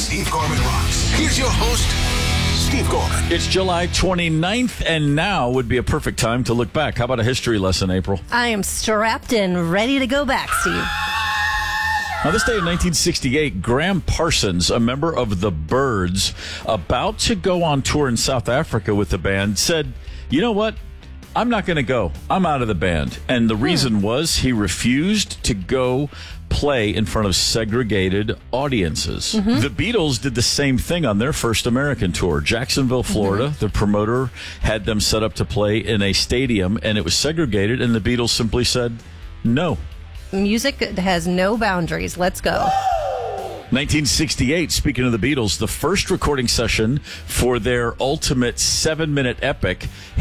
Steve Gorman Rocks. Here's your host, Steve Gorman. It's July 29th, and now would be a perfect time to look back. How about a history lesson, April? I am strapped and ready to go back, Steve. On this day in 1968, Graham Parsons, a member of the Byrds, about to go on tour in South Africa with the band, said, "You know what? I'm not going to go. I'm out of the band." And the reason was he refused to go play in front of segregated audiences. The Beatles did the same thing on their first American tour. Jacksonville, Florida, the promoter had them set up to play in a stadium, and it was segregated, and the Beatles simply said, no. Music has no boundaries. Let's go. 1968, speaking of the Beatles, the first recording session for their ultimate 7-minute epic